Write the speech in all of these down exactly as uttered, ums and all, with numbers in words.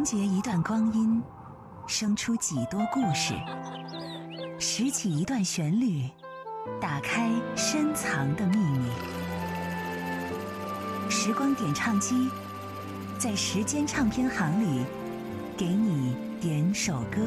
凝结一段光阴，生出几多故事；拾起一段旋律，打开深藏的秘密。时光点唱机，在时间唱片行里，给你点首歌。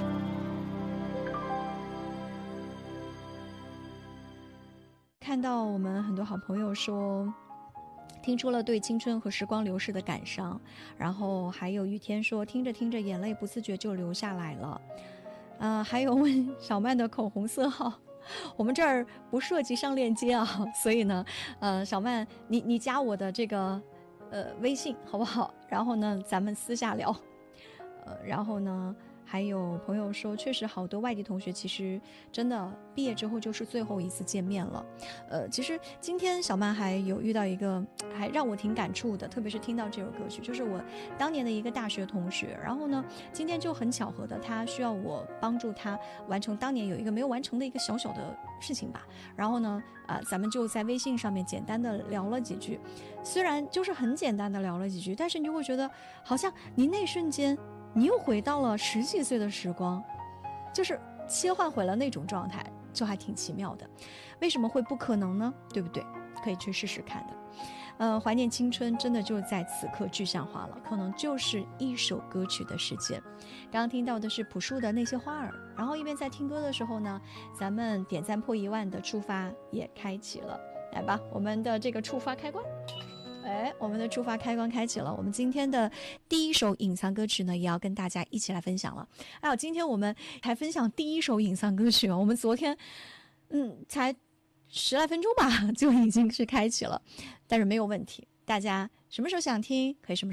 看到我们很多好朋友说听出了对青春和时光流逝的感伤，然后还有雨天说听着听着眼泪不自觉就流下来了。呃，还有问小曼的口红色号，我们这儿不涉及上链接啊，所以呢，呃，小曼你你加我的这个呃微信好不好？然后呢，咱们私下聊。呃，然后呢，还有朋友说，确实好多外地同学其实真的毕业之后就是最后一次见面了。呃，其实今天小曼还有遇到一个还让我挺感触的，特别是听到这首歌曲，就是我当年的一个大学同学，然后呢今天就很巧合的他需要我帮助他完成当年有一个没有完成的一个小小的事情吧，然后呢呃，咱们就在微信上面简单的聊了几句，虽然就是很简单的聊了几句，但是你就会觉得好像你那瞬间你又回到了十几岁的时光，就是切换回了那种状态，就还挺奇妙的。为什么会不可能呢？对不对？可以去试试看的。呃，怀念青春真的就在此刻具象化了，可能就是一首歌曲的时间。刚刚听到的是朴树的那些花儿，然后一边在听歌的时候呢，咱们点赞破一万的触发也开启了。来吧，我们的这个触发开关。哎，我们的触发开关开启了。我们今天的第一首隐藏歌曲呢，也要跟大家一起来分享了。哎呦，今天我们才分享第一首隐藏歌曲哦，我们昨天，嗯，才十来分钟吧，就已经是开启了，但是没有问题。大家什么时候想听，可以什么时候